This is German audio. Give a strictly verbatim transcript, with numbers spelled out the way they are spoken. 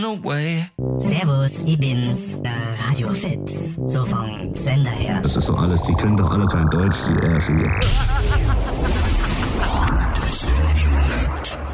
Servus, ich bin's, äh, Radio Fips, so vom Sender her. Das ist doch alles, die können doch alle kein Deutsch, die Ärsche hier.